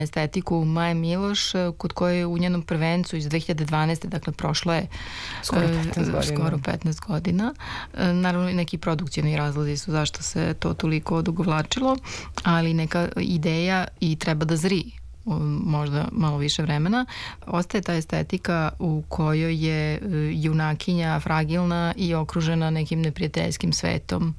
estetiku Maje Miloš, kod koje je u njenom prvencu iz 2012. Dakle, prošlo je skoro 15 godina. Naravno, i neki produkcijni razlozi su zašto se to toliko odugovlačilo, ali neka ideja i treba da zri možda malo više vremena. Ostaje ta estetika u kojoj je junakinja fragilna i okružena nekim neprijateljskim svetom,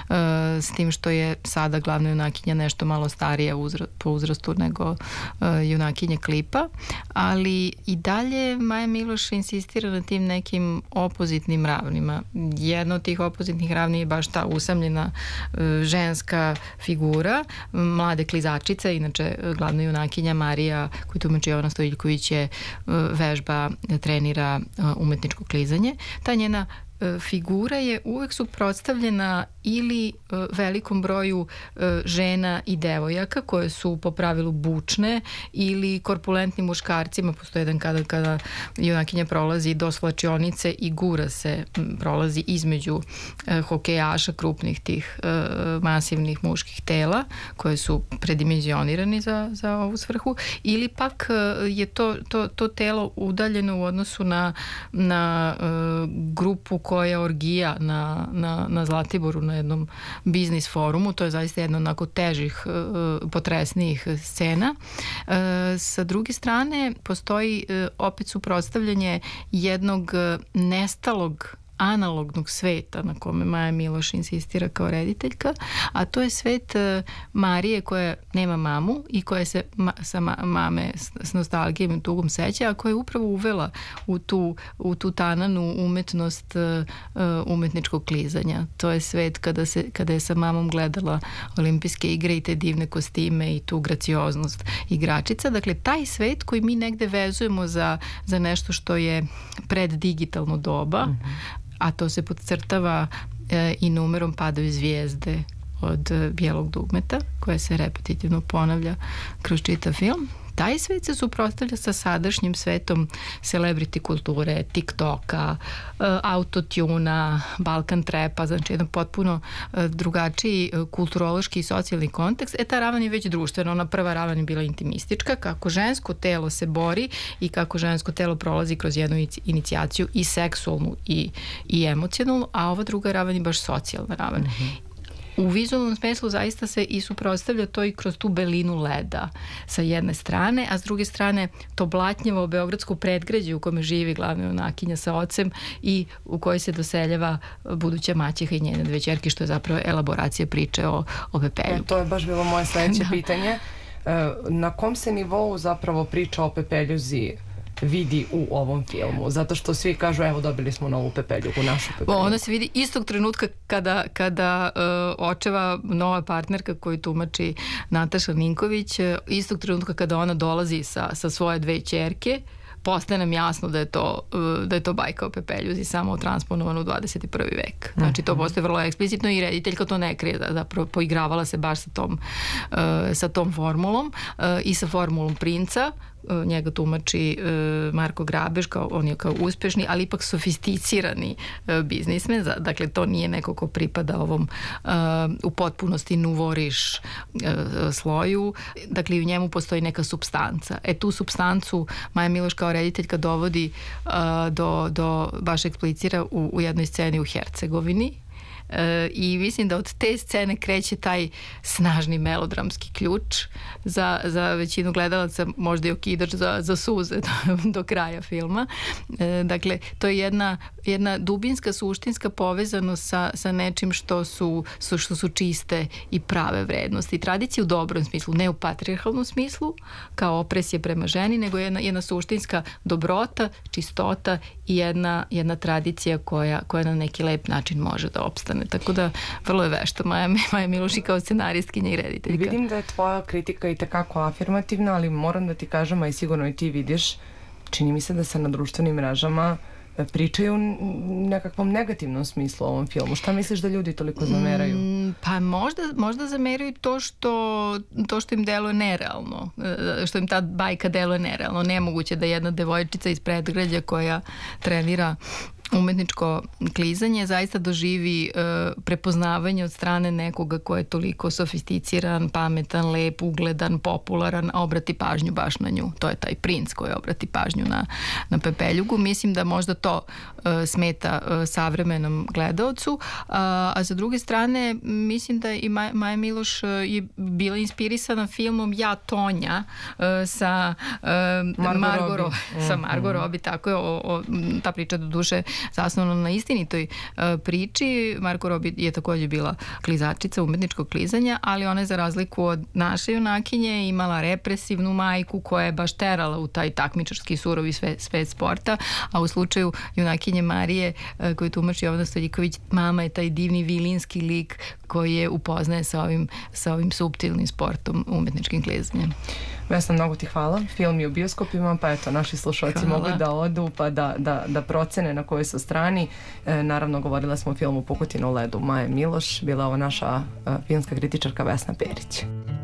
s tim što je sada glavna junakinja nešto malo starija po uzrastu nego junakinja klipa, ali i dalje Maja Miloš insistira na tim nekim opozitnim ravnima. Jedno od tih opozitnih ravni je baš ta usamljena ženska figura, mlade klizačice, inače glavna junakinja Marija, koju tumači Jovana Stojiljković, je vežba, trenira umetničko klizanje. Ta njena figura je uvek suprotstavljena ili velikom broju žena i devojaka koje su po pravilu bučne ili korpulentnim muškarcima. Postoje jedan kada junakinja prolazi do svlačionice i gura se, prolazi između hokejaša krupnih tih masivnih muških tela koje su predimenzionirani za ovu svrhu, ili pak je to telo udaljeno u odnosu na grupu koja orgija na Zlatiboru na jednom biznis forumu. To je zaista jedna onako težih, potresnijih scena. Sa druge strane, postoji opet suprotstavljanje jednog nestalog analognog sveta na kome Maja Miloš insistira kao rediteljka, a to je svet Marije koja nema mamu i koja se sa mame s nostalgijom i tugom seća, a koja je upravo uvela u tu tananu umetnost umetničkog klizanja. To je svet kada je sa mamom gledala olimpijske igre i te divne kostime i tu gracioznost igračica. Dakle, taj svet koji mi negde vezujemo za nešto što je preddigitalno doba, a to se podcrtava i numerom Padovi zvijezde od Bijelog dugmeta, koja se repetitivno ponavlja kroz čitav film. Taj svet se suprotstavlja sa sadašnjim svetom celebrity kulture, TikToka, autotuna, Balkan trepa, znači jedan potpuno drugačiji kulturološki i socijalni kontekst. Ta ravan je već društvena, ona prva ravan je bila intimistička, kako žensko telo se bori i kako žensko telo prolazi kroz jednu inicijaciju i seksualnu i emocionalnu, a ova druga ravan je baš socijalna ravan. U vizualnom smislu zaista se i suprotstavlja to i kroz tu belinu leda sa jedne strane, a s druge strane to blatnjevo beogradsko predgrađe u kome živi glavna junakinja sa ocem i u kojoj se doseljava buduća maćeha i njene dve ćerke, što je zapravo elaboracija priče o Pepelju. To je baš bilo moje sledeće pitanje. Na kom se nivou zapravo priča o Pepeljuzi vidi u ovom filmu? Zato što svi kažu, evo, dobili smo novu Pepeljugu, našu Pepeljugu. Ona se vidi istog trenutka kada očeva nova partnerka koju tumači Nataša Ninković, istog trenutka kada ona dolazi sa svoje dve ćerke, postaje nam jasno da je to bajka o Pepeljuzi, samo transponovano u 21. vek. Znači, to postaje vrlo eksplicitno i rediteljka to ne krije, zapravo poigravala se baš sa tom formulom i sa formulom princa. Njega tumači Marko Grabež, on je kao uspešni, ali ipak sofisticirani biznismen. Dakle, to nije neko ko pripada ovom u potpunosti nuvoriš sloju. Dakle, u njemu postoji neka supstanca. Tu supstancu Maja Miloš kao rediteljka dovodi baš eksplicira u jednoj sceni u Hercegovini. I mislim da od te scene kreće taj snažni melodramski ključ za većinu gledalaca, možda i okidač za suze do kraja filma. Dakle, to je jedna dubinska, suštinska povezanost sa nečim što su čiste i prave vrednosti. Tradicije u dobrom smislu, ne u patrijarhalnom smislu, kao opresije prema ženi, nego jedna suštinska dobrota, čistota i jedna tradicija koja na neki lep način može da opstane. Tako da vrlo je vešta Maja Miloš i kao scenaristkinja i rediteljka. Vidim da je tvoja kritika i tekako afirmativna, ali moram da ti kažem, a i sigurno i ti vidiš, čini mi se da se na društvenim mrežama pričaju u nekakvom negativnom smislu o ovom filmu. Šta misliš da ljudi toliko zameraju? Pa možda zameraju to što im deluje nerealno, što im ta bajka deluje nerealno. Nemoguće da jedna devojčica iz predgrađa koja trenira umetničko klizanje zaista doživi prepoznavanje od strane nekoga ko je toliko sofisticiran, pametan, lep, ugledan, popularan, a obrati pažnju baš na nju. To je taj princ koji obrati pažnju na Pepeljugu. Mislim da možda to smeta savremenom gledaocu, a sa druge strane mislim da i Maja Miloš je bila inspirisana filmom Ja, Tonja sa Margot Robbie, tako je, ta priča do duše zasnovana na istinitoj priči. Margot Robbie je također bila klizačica umetničkog klizanja, ali ona je za razliku od naše junakinje imala represivnu majku koja je baš terala u taj takmičarski surovi svet sporta, a u slučaju junakinje Marije koju tumači Jovana Stojiljković, mama je taj divni vilinski lik koji je upoznaje sa ovim suptilnim sportom, umetničkim klizanjem. Vesna, mnogo ti hvala. Film je u bioskopima, pa eto, naši slušalci mogu da odu pa da procene na kojoj su strani. Naravno, govorila smo o filmu Pukotina u ledu Maje Miloš. Bila ovo naša filmska kritičarka Vesna Perić.